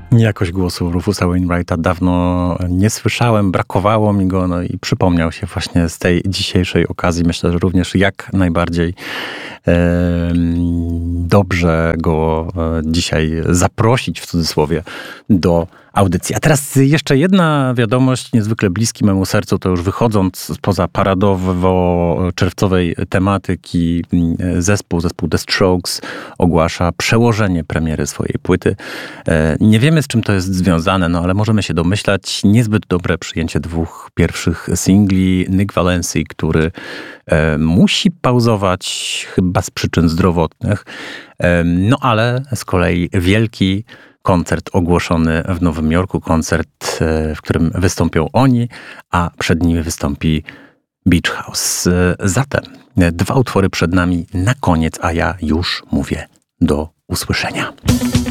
Jakoś głosu Rufusa Wainwrighta dawno nie słyszałem, brakowało mi go, no i przypomniał się właśnie z tej dzisiejszej okazji. Myślę, że również jak najbardziej dobrze go dzisiaj zaprosić, w cudzysłowie, do audycji. A teraz jeszcze jedna wiadomość, niezwykle bliski memu sercu, to już wychodząc spoza paradowo-czerwcowej tematyki, zespół The Strokes ogłasza przełożenie premiery swojej płyty. Nie wiemy, z czym to jest związane, no ale możemy się domyślać. Niezbyt dobre przyjęcie dwóch pierwszych singli. Nick Valency, który musi pauzować chyba z przyczyn zdrowotnych, no ale z kolei wielki koncert ogłoszony w Nowym Jorku, koncert, w którym wystąpią oni, a przed nimi wystąpi Beach House. Zatem 2 utwory przed nami na koniec, a ja już mówię do usłyszenia.